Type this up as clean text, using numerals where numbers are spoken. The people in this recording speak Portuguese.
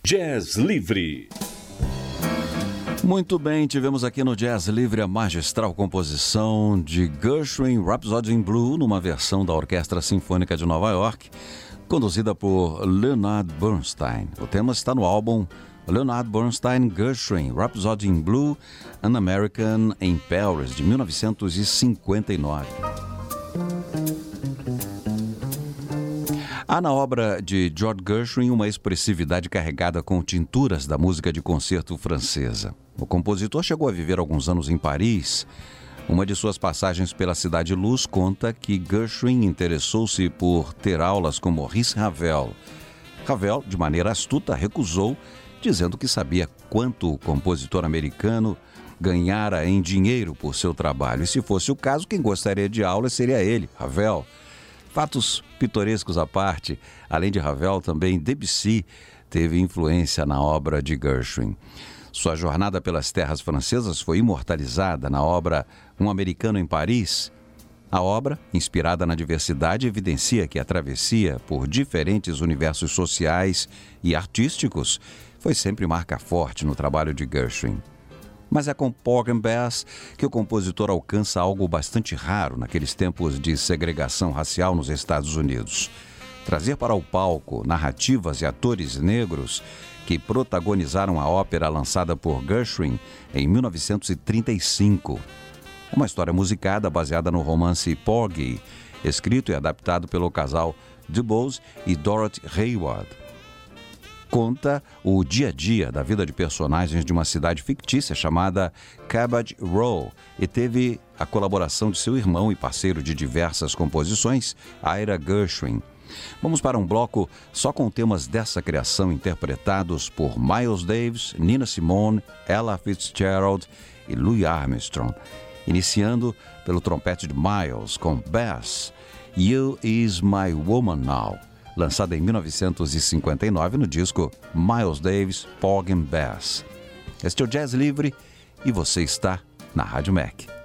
Jazz Livre. Muito bem, tivemos aqui no Jazz Livre a magistral composição de Gershwin, Rhapsody in Blue, numa versão da Orquestra Sinfônica de Nova York, conduzida por Leonard Bernstein. O tema está no álbum Leonard Bernstein Gershwin, Rhapsody in Blue, An American in Paris, de 1959. Há na obra de George Gershwin uma expressividade carregada com tinturas da música de concerto francesa. O compositor chegou a viver alguns anos em Paris. Uma de suas passagens pela Cidade Luz conta que Gershwin interessou-se por ter aulas com Maurice Ravel. Ravel, de maneira astuta, recusou, dizendo que sabia quanto o compositor americano ganhara em dinheiro por seu trabalho. E se fosse o caso, quem gostaria de aulas seria ele, Ravel. Fatos pitorescos à parte, além de Ravel, também Debussy teve influência na obra de Gershwin. Sua jornada pelas terras francesas foi imortalizada na obra Um Americano em Paris. A obra, inspirada na diversidade, evidencia que a travessia por diferentes universos sociais e artísticos foi sempre marca forte no trabalho de Gershwin. Mas é com Porgy and Bess que o compositor alcança algo bastante raro naqueles tempos de segregação racial nos Estados Unidos. Trazer para o palco narrativas e atores negros que protagonizaram a ópera lançada por Gershwin em 1935. Uma história musicada baseada no romance Porgy, escrito e adaptado pelo casal DuBose e Dorothy Hayward. Conta o dia a dia da vida de personagens de uma cidade fictícia chamada Cabbage Row e teve a colaboração de seu irmão e parceiro de diversas composições, Ira Gershwin. Vamos para um bloco só com temas dessa criação interpretados por Miles Davis, Nina Simone, Ella Fitzgerald e Louis Armstrong. Iniciando pelo trompete de Miles com Bess, You Is My Woman Now, lançada em 1959 no disco Miles Davis, Porgy and Bess. Este é o Jazz Livre e você está na Rádio Mac.